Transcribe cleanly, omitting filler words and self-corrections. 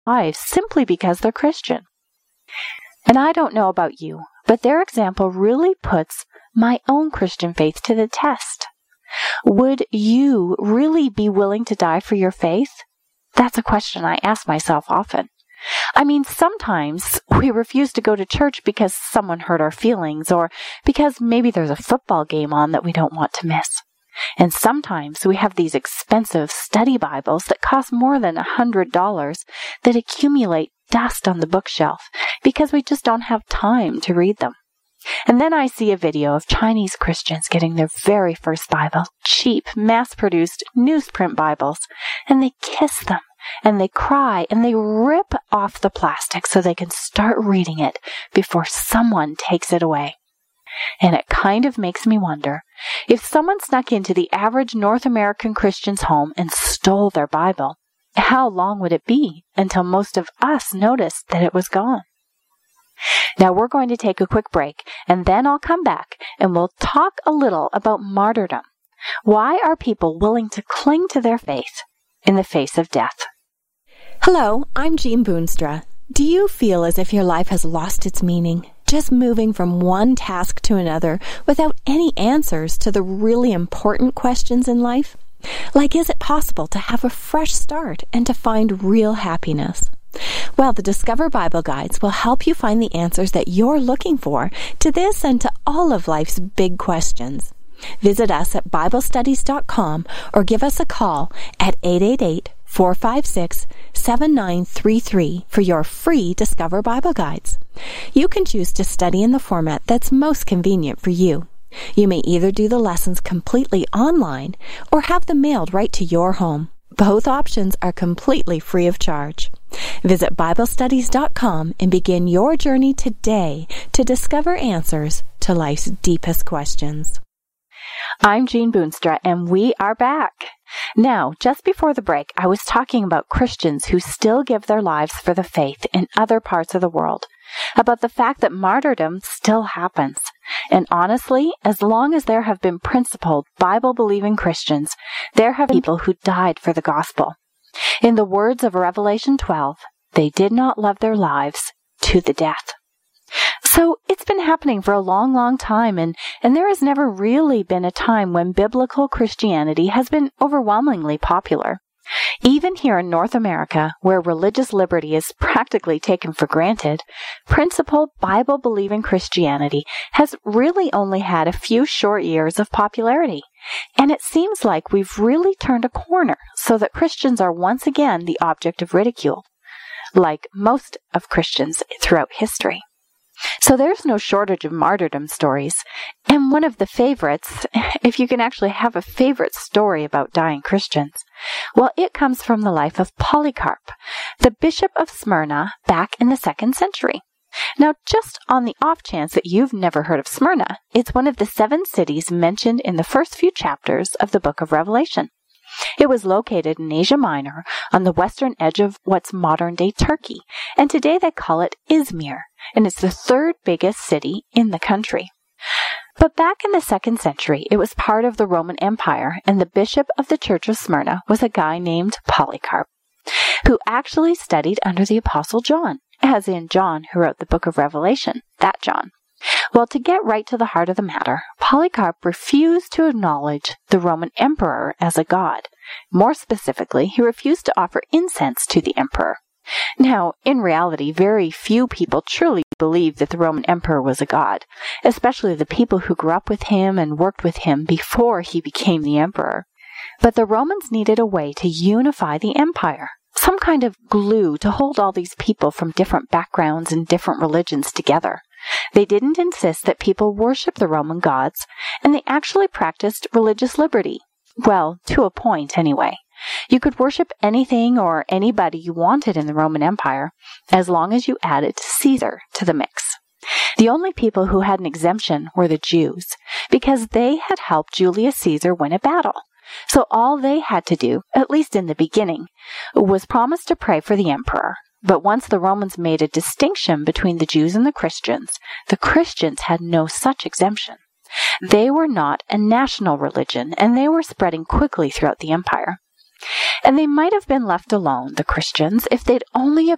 lives simply because they're Christian. And I don't know about you, but their example really puts my own Christian faith to the test. Would you really be willing to die for your faith? That's a question I ask myself often. I mean, sometimes we refuse to go to church because someone hurt our feelings, or because maybe there's a football game on that we don't want to miss. And sometimes we have these expensive study Bibles that cost more than $100 that accumulate dust on the bookshelf because we just don't have time to read them. And then I see a video of Chinese Christians getting their very first Bible, cheap, mass-produced newsprint Bibles, and they kiss them, and they cry, and they rip off the plastic so they can start reading it before someone takes it away. And it kind of makes me wonder, if someone snuck into the average North American Christian's home and stole their Bible, how long would it be until most of us noticed that it was gone? Now we're going to take a quick break, and then I'll come back and we'll talk a little about martyrdom. Why are people willing to cling to their faith in the face of death? Hello, I'm Jean Boonstra. Do you feel as if your life has lost its meaning, just moving from one task to another without any answers to the really important questions in life? Like, is it possible to have a fresh start and to find real happiness? Well, the Discover Bible Guides will help you find the answers that you're looking for to this and to all of life's big questions. Visit us at BibleStudies.com or give us a call at 888-456-7933 for your free Discover Bible Guides. You can choose to study in the format that's most convenient for you. You may either do the lessons completely online or have them mailed right to your home. Both options are completely free of charge. Visit BibleStudies.com and begin your journey today to discover answers to life's deepest questions. I'm Jean Boonstra, and we are back. Now, just before the break, I was talking about Christians who still give their lives for the faith in other parts of the world, about the fact that martyrdom still happens. And honestly, as long as there have been principled, Bible-believing Christians, there have been people who died for the gospel. In the words of Revelation 12, they did not love their lives to the death. So it's been happening for a long, long time, and there has never really been a time when biblical Christianity has been overwhelmingly popular. Even here in North America, where religious liberty is practically taken for granted, principled Bible-believing Christianity has really only had a few short years of popularity. And it seems like we've really turned a corner so that Christians are once again the object of ridicule, like most of Christians throughout history. So there's no shortage of martyrdom stories. And one of the favorites, if you can actually have a favorite story about dying Christians, well, it comes from the life of Polycarp, the bishop of Smyrna back in the 2nd century. Now, just on the off chance that you've never heard of Smyrna, it's one of the 7 cities mentioned in the first few chapters of the book of Revelation. It was located in Asia Minor on the western edge of what's modern-day Turkey, and today they call it Izmir, and it's the 3rd biggest city in the country. But back in the 2nd century, it was part of the Roman Empire, and the bishop of the Church of Smyrna was a guy named Polycarp, who actually studied under the Apostle John, as in John who wrote the book of Revelation, that John. Well, to get right to the heart of the matter, Polycarp refused to acknowledge the Roman emperor as a god. More specifically, he refused to offer incense to the emperor. Now, in reality, very few people truly believed that the Roman emperor was a god, especially the people who grew up with him and worked with him before he became the emperor. But the Romans needed a way to unify the empire, some kind of glue to hold all these people from different backgrounds and different religions together. They didn't insist that people worship the Roman gods, and they actually practiced religious liberty. Well, to a point anyway. You could worship anything or anybody you wanted in the Roman Empire, as long as you added Caesar to the mix. The only people who had an exemption were the Jews, because they had helped Julius Caesar win a battle. So all they had to do, at least in the beginning, was promise to pray for the emperor. But once the Romans made a distinction between the Jews and the Christians had no such exemption. They were not a national religion, and they were spreading quickly throughout the empire. And they might have been left alone, the Christians, if they'd only